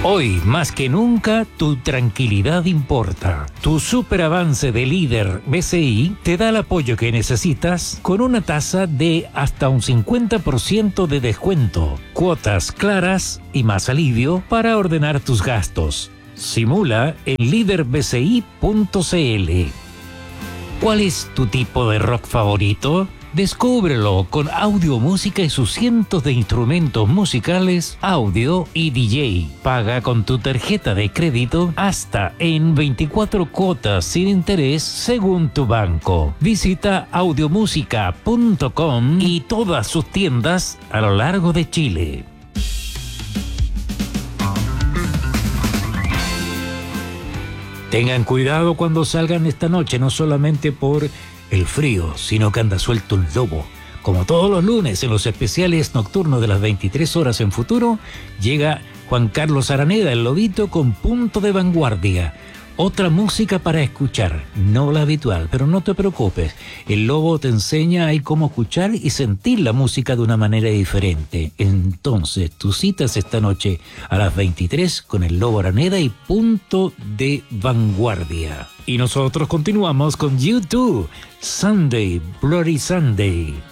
Hoy, más que nunca, tu tranquilidad importa. Tu superavance de líder BCI te da el apoyo que necesitas con una tasa de hasta un 50% de descuento, cuotas claras y más alivio para ordenar tus gastos. Simula en líderbci.cl. ¿Cuál es tu tipo de rock favorito? Descúbrelo con Audio Música y sus cientos de instrumentos musicales, audio y DJ. Paga con tu tarjeta de crédito hasta en 24 cuotas sin interés según tu banco. Visita audiomusica.com y todas sus tiendas a lo largo de Chile. Tengan cuidado cuando salgan esta noche, no solamente por el frío, sino que anda suelto un lobo. Como todos los lunes en los especiales nocturnos de las 23 horas en Futuro, llega Juan Carlos Araneda, el lobito, con Punto de Vanguardia. Otra música para escuchar, no la habitual, pero no te preocupes. El lobo te enseña ahí cómo escuchar y sentir la música de una manera diferente. Entonces, tus citas esta noche a las 23 con el lobo Araneda y Punto de Vanguardia. Y nosotros continuamos con YouTube, Sunday, Bloody Sunday.